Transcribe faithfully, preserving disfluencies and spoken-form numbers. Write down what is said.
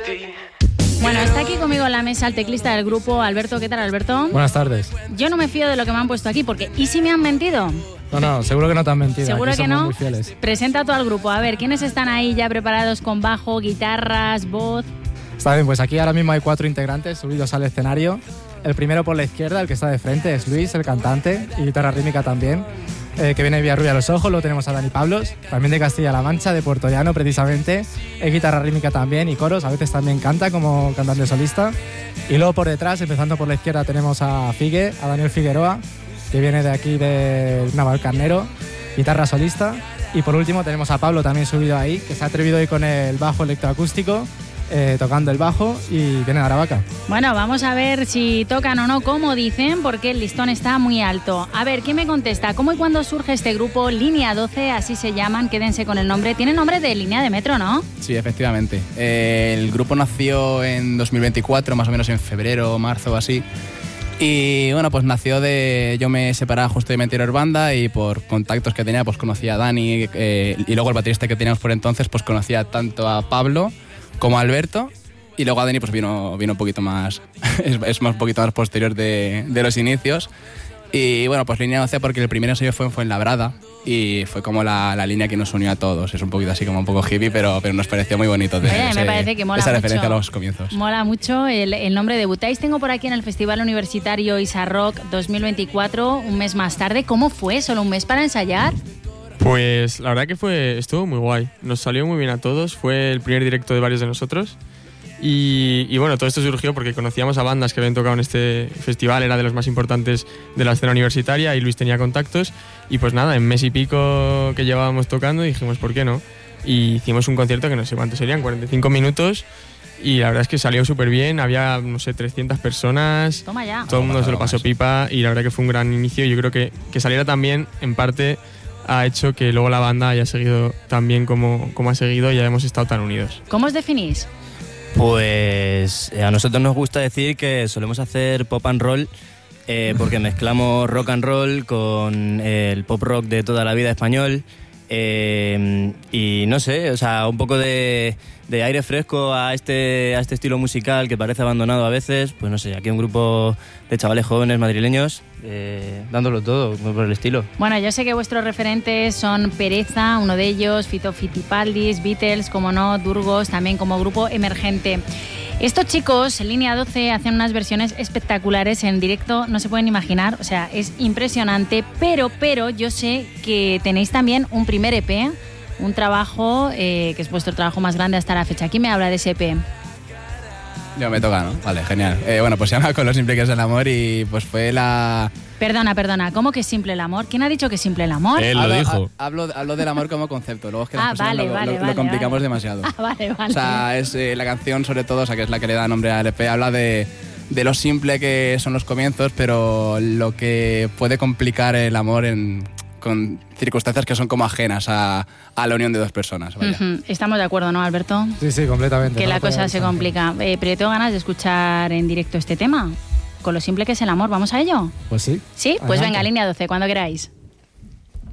ti. Bueno, está aquí conmigo en la mesa el teclista del grupo, Alberto. ¿Qué tal, Alberto? Buenas tardes. Yo no me fío de lo que me han puesto aquí, porque ¿y si me han mentido? No, no, seguro que no te han mentido. Seguro Aquí que somos no. Muy fieles. Presenta todo al grupo. A ver, ¿quiénes están ahí ya preparados con bajo, guitarras, voz? Está bien, pues aquí ahora mismo hay cuatro integrantes subidos al escenario. El primero por la izquierda, el que está de frente, es Luis, el cantante, y guitarra rítmica también, eh, que viene de Villarrubia a los Ojos. Luego tenemos a Dani Pablos, también de Castilla-La Mancha, de Puerto Llano precisamente, es guitarra rítmica también y coros, a veces también canta como cantante solista. Y luego por detrás, empezando por la izquierda, tenemos a Figue, a Daniel Figueroa, que viene de aquí de Navalcarnero, guitarra solista. Y por último tenemos a Pablo también subido ahí, que se ha atrevido hoy con el bajo electroacústico, Eh, tocando el bajo, y viene de Aravaca. Bueno, vamos a ver si tocan o no, como dicen, porque el listón está muy alto. A ver, ¿quién me contesta? ¿Cómo y cuándo surge este grupo? Línea doce, así se llaman, quédense con el nombre. Tiene nombre de línea de metro, ¿no? Sí, efectivamente. Eh, el grupo nació en dos mil veinticuatro, más o menos en febrero o marzo o así. Y bueno, pues nació de... Yo me separaba justo de mi anterior banda y por contactos que tenía, pues conocía a Dani, eh, y luego el baterista que teníamos por entonces, pues conocía tanto a Pablo como a Alberto, y luego a Dani pues vino, vino un poquito más, es, es más un poquito más posterior de, de los inicios. Y bueno, pues línea doce porque el primer ensayo fue en Fuenlabrada y fue como la, la línea que nos unió a todos. Es un poquito así como un poco hippie, pero, pero nos pareció muy bonito de, Oye, ese, me parece que mola esa mucho. referencia a los comienzos. Mola mucho el, el nombre. Debutáis, tengo por aquí en el Festival Universitario Isa Rock dos mil veinticuatro, un mes más tarde. ¿Cómo fue? ¿Solo un mes para ensayar? Pues la verdad que fue estuvo muy guay, nos salió muy bien a todos, fue el primer directo de varios de nosotros y, y bueno, todo esto surgió porque conocíamos a bandas que habían tocado en este festival, era de los más importantes de la escena universitaria y Luis tenía contactos y pues nada, en mes y pico que llevábamos tocando dijimos ¿por qué no? Y hicimos un concierto que no sé cuántos serían, cuarenta y cinco minutos y la verdad es que salió súper bien, había no sé trescientas personas, Toma ya. todo el mundo se lo pasó pipa y la verdad que fue un gran inicio y yo creo que, que saliera también en parte ha hecho que luego la banda haya seguido tan bien como, como ha seguido y ya hemos estado tan unidos. ¿Cómo os definís? Pues a nosotros nos gusta decir que solemos hacer pop and roll eh, porque mezclamos rock and roll con el pop rock de toda la vida español eh, y no sé, o sea, un poco de, de aire fresco a este, a este estilo musical que parece abandonado a veces. Pues no sé, aquí un grupo de chavales jóvenes madrileños eh, dándolo todo por el estilo. Bueno, yo sé que vuestros referentes son Pereza, uno de ellos, Fito Fitipaldis, Beatles, como no, Durgos, también como grupo emergente. Estos chicos, en Línea doce, hacen unas versiones espectaculares en directo, no se pueden imaginar, o sea, es impresionante, pero, pero yo sé que tenéis también un primer E P, un trabajo eh, que es vuestro trabajo más grande hasta la fecha. ¿Quién me habla de ese E P? Yo me toca, ¿no? Vale, genial. Eh, bueno, pues se llama Con lo simple que es el amor y pues fue la... Perdona, perdona, ¿cómo que es simple el amor? ¿Quién ha dicho que es simple el amor? Él lo hablo, dijo. ha- Hablo, hablo del amor como concepto, luego es que Ah, las personas vale, lo, vale, lo- lo vale, complicamos vale. demasiado. Ah, vale, vale. O sea, es eh, la canción sobre todo, o sea, que es la que le da nombre al E P, habla de, de lo simple que son los comienzos, pero lo que puede complicar el amor en, con circunstancias que son como ajenas a, a la unión de dos personas. Vaya. Ujú, estamos de acuerdo, ¿no, Alberto? Sí, sí, completamente. Que no la lo podía cosa haber se dicho mejor. complica. Eh, pero yo tengo ganas de escuchar en directo este tema. Con lo simple que es el amor, ¿vamos a ello? Pues sí. ¿Sí? Pues Adelante. venga, Línea doce, cuando queráis.